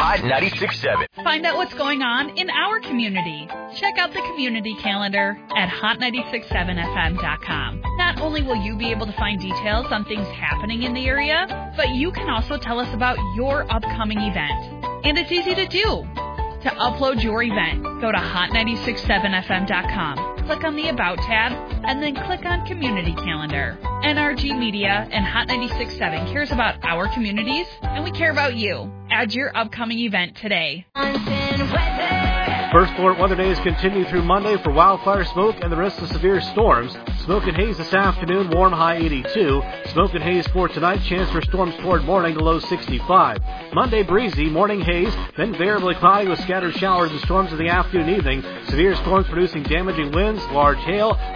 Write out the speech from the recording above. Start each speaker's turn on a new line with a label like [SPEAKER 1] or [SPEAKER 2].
[SPEAKER 1] Hot 96.7.
[SPEAKER 2] Find out what's going on in our community. Check out the community calendar at hot967fm.com. Not only will you be able to find details on things happening in the area, but you can also tell us about your upcoming event. And it's easy to do. To upload your event, go to hot967fm.com. Click on the About tab, and then click on Community Calendar. NRG Media and Hot 96.7 cares about our communities, and we care about you. Add your upcoming event today.
[SPEAKER 3] First Alert weather days continue through Monday for wildfire smoke and the risk of severe storms. Smoke and haze this afternoon, warm high 82. Smoke and haze for tonight, chance for storms toward morning to low 65. Monday breezy, morning haze, then variably cloudy with scattered showers and storms in the afternoon and evening. Severe storms producing damaging winds, large hail,